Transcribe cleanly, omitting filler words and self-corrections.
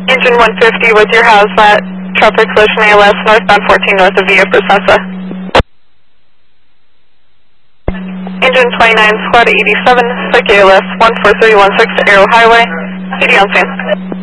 Engine 150 with your hazmat, traffic collision ALS, northbound 14 north of Via Presenza. Engine 29, Squad 87, Psych ALS, 14316 Arrow Highway, CD on scene.